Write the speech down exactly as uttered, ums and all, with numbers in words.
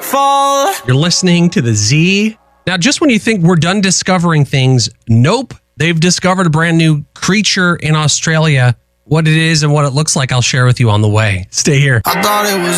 fall. You're listening to the Z. Now, just when you think we're done discovering things, nope. They've discovered a brand new creature in Australia. What it is and what it looks like, I'll share with you on the way. Stay here. I thought it was